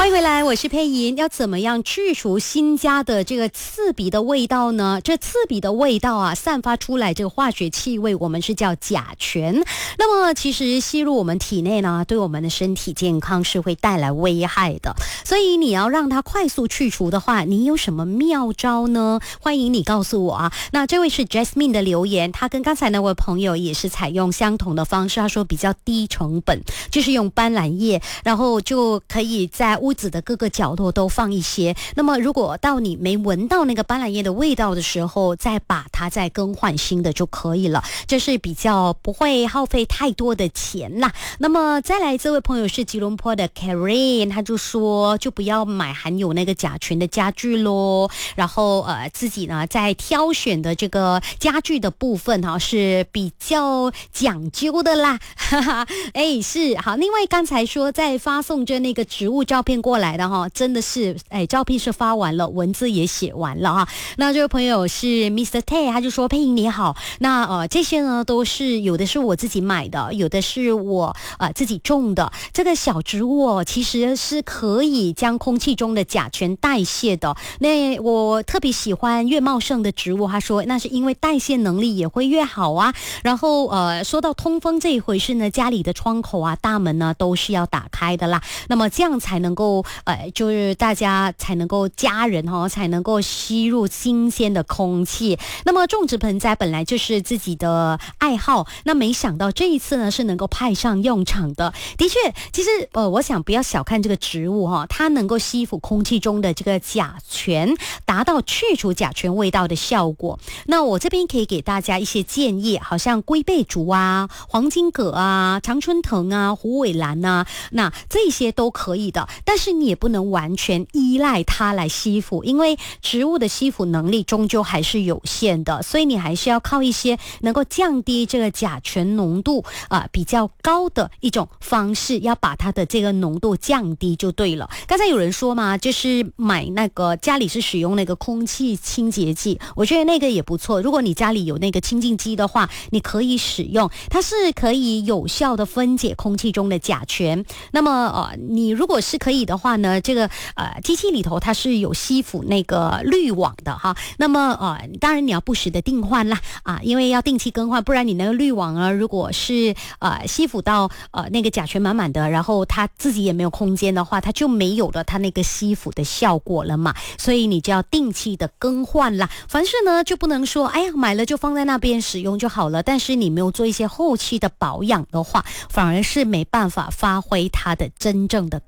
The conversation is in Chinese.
迎回来，我是佩莹。要怎么样去除新加的这个刺鼻的味道呢？这刺鼻的味道啊，散发出来这个化学气味，我们是叫甲醛。那么其实吸入我们体内呢，对我们的身体健康是会带来危害的。所以你要让它快速去除的话，你有什么妙招呢？欢迎你告诉我啊。那这位是 Jasmine 的留言，他跟刚才那位朋友也是采用相同的方式，他说比较低成本，就是用斑斓叶，然后就可以在屋子的各个角落都放一些。那么如果到你没闻到那个斑斓叶的味道的时候，再把它再更换新的就可以了，这是比较不会耗费太多的钱啦。那么再来这位朋友是吉隆坡的 Karen， 他就说就不要买含有那个甲醛的家具咯，然后自己呢在挑选的这个家具的部分是比较讲究的啦。是好。另外刚才说在发送着那个植物照片过来的真的是照片是发完了，文字也写完了哈。那这位朋友是 Mr. Tay， 他就说佩莹你好，那这些呢都是有的是我自己买的，有的是我自己种的。这个小植物其实是可以将空气中的甲醛代谢的。那我特别喜欢越茂盛的植物，他说那是因为代谢能力也会越好啊。然后说到通风这一回事呢，家里的窗口啊大门呢都是要打开的啦，那么这样才能够就是大家才能够家人才能够吸入新鲜的空气。那么种植盆栽本来就是自己的爱好，那没想到这一次呢是能够派上用场的。的确其实我想不要小看这个植物它能够吸附空气中的这个甲醛，达到去除甲醛味道的效果。那我这边可以给大家一些建议，好像龟背竹啊、黄金葛啊、常春藤啊、虎尾兰啊，那这些都可以的。但是你也不能完全依赖它来吸附，因为植物的吸附能力终究还是有限的，所以你还是要靠一些能够降低这个甲醛浓度比较高的一种方式，要把它的这个浓度降低就对了。刚才有人说嘛，就是买那个家里是使用那个空气清洁剂，我觉得那个也不错。如果你家里有那个清净机的话，你可以使用，它是可以有效的分解空气中的甲醛。那么你如果是可以的话呢，这个机器里头它是有吸附那个滤网的哈。那么当然你要不时的定换啦因为要定期更换，不然你那个滤网呢如果是吸附到那个甲醛满满的，然后它自己也没有空间的话，它就没有了它那个吸附的效果了嘛，所以你就要定期的更换啦。凡事呢就不能说买了就放在那边使用就好了，但是你没有做一些后期的保养的话，反而是没办法发挥它的真正的